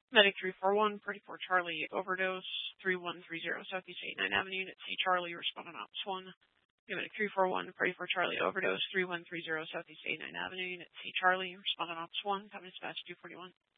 Medic 341, pretty for Charlie, overdose, 3130 Southeast 89 Avenue, Unit C Charlie, responding Ops 1. Medic 341, pretty for Charlie, overdose, 3130 Southeast 89 Avenue, Unit C Charlie, responding Ops 1, coming dispatch 241.